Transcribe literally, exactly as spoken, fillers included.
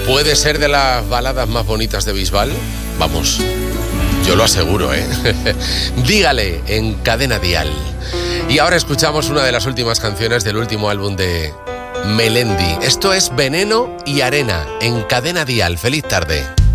¿Puede ser de las baladas más bonitas de Bisbal? Vamos, yo lo aseguro, ¿eh? Dígale en Cadena Dial. Y ahora escuchamos una de las últimas canciones del último álbum de Melendi. Esto es Veneno y Arena en Cadena Dial. Feliz tarde.